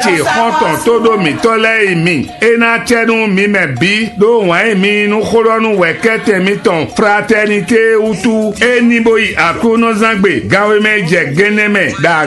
tse xɔtɔn tó do mi tɔ lɛ mi ena tɛnu mi mɛ bi do wɔn mi nuxɔlɔnu wɛ kɛtɛ mi tɔn fraternité utu eniboyi akunɔzangbe gawo mɛ jɛ gɛnɛmɛ da